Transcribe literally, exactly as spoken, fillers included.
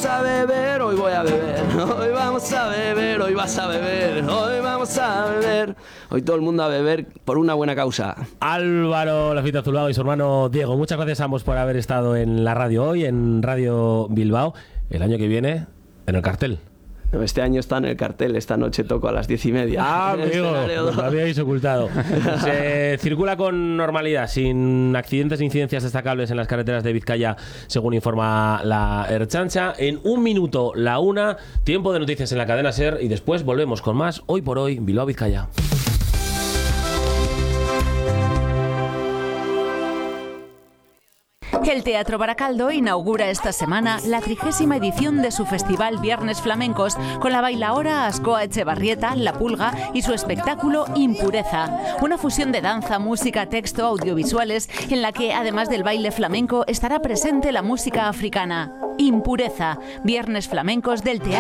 vamos a beber, hoy voy a beber. Hoy vamos a beber, hoy vas a beber. Hoy vamos a beber. Hoy todo el mundo a beber por una buena causa. Álvaro Lafita Zuluaga y su hermano Diego, muchas gracias a ambos por haber estado en la radio hoy, en Radio Bilbao. El año que viene, en el cartel. Este año está en el cartel, esta noche toco a las diez y media. Ah, amigo, lo habíais ocultado. Se circula con normalidad, sin accidentes e incidencias destacables en las carreteras de Vizcaya, según informa la Ertzaintza. En un minuto, la una, tiempo de noticias en la cadena SER y después volvemos con más Hoy por Hoy, Bilbao Vizcaya. El Teatro Baracaldo inaugura esta semana la trigésima edición de su festival Viernes Flamencos con la bailaora Ascoa Echevarrieta, La Pulga y su espectáculo Impureza, una fusión de danza, música, texto, audiovisuales en la que además del baile flamenco estará presente la música africana. Impureza, Viernes Flamencos del Teatro